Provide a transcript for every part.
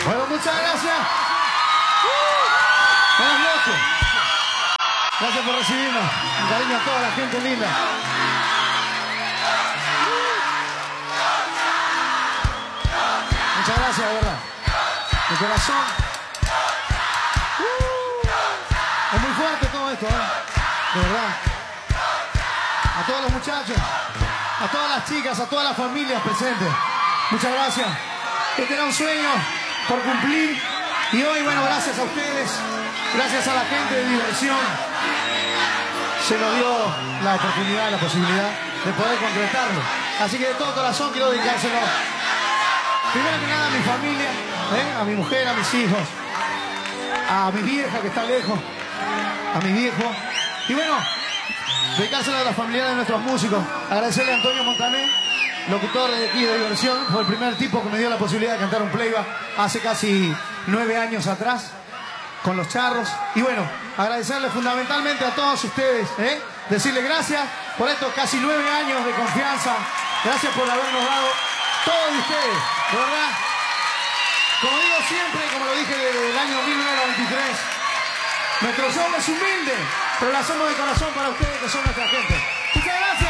Bueno, muchas gracias. Buenas noches. Gracias por recibirnos. Un cariño a toda la gente linda. Muchas gracias, de verdad. De corazón. Es muy fuerte todo esto, de verdad. A todos los muchachos, a todas las chicas, a todas las familias presentes. Muchas gracias. Este era un sueño por cumplir. Y hoy, bueno, gracias a ustedes, gracias a la gente de Diversión, se nos dio la oportunidad, la posibilidad de poder concretarlo. Así que de todo corazón quiero dedicárselo, primero que nada, a mi familia, a mi mujer, a mis hijos, a mi vieja que está lejos, a mi viejo. Y bueno, dedicárselo a la familia de nuestros músicos. Agradecerle a Antonio Montané, locutor de aquí de Diversión. Fue el primer tipo que me dio la posibilidad de cantar un playback hace casi 9 años atrás con los Charros. Y bueno, agradecerle fundamentalmente a todos ustedes, decirle gracias por estos casi 9 años de confianza. Gracias por habernos dado todo de ustedes, de verdad. Como digo siempre, como lo dije desde el año 1993, nuestro show es humilde, pero lo hacemos de corazón para ustedes que son nuestra gente. Muchas gracias.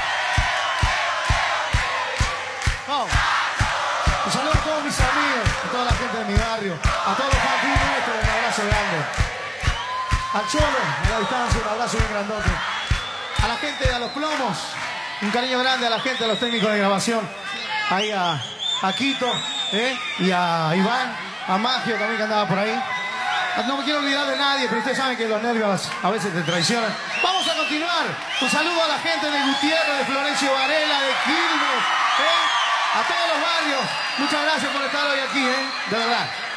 Oh. Un saludo a todos mis amigos, a toda la gente de mi barrio, a todos los partidos nuestros, un abrazo grande. Al Cholo, a la distancia, un abrazo bien grandote. A la gente de A Los Plomos, un cariño grande a la gente de los técnicos de grabación. Ahí a Quito, y a Iván, a Magio también que andaba por ahí. No me quiero olvidar de nadie, pero ustedes saben que los nervios a veces te traicionan. Vamos a continuar. Un saludo a la gente de Gutiérrez, de Florencio Varela, de Quilmes, a todos los barrios. Muchas gracias por estar hoy aquí, de verdad.